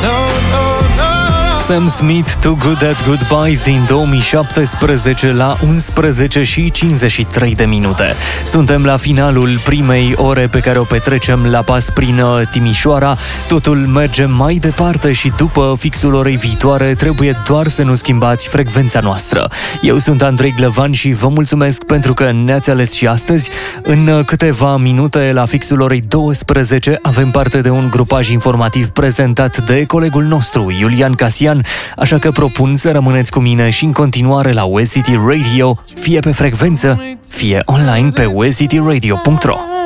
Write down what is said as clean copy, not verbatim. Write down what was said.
Sam Smith, Too Good at Goodbyes din 2017 la 11 și 53 de minute. Suntem la finalul primei ore pe care o petrecem la pas prin Timișoara. Totul merge mai departe și după fixul orei viitoare trebuie doar să nu schimbați frecvența noastră. Eu sunt Andrei Glăvan și vă mulțumesc pentru că ne-ați ales și astăzi. În câteva minute, la fixul orei 12, avem parte de un grupaj informativ prezentat de colegul nostru, Iulian Casian, așa că propun să rămâneți cu mine și în continuare la West City Radio, fie pe frecvență, fie online pe westcityradio.ro.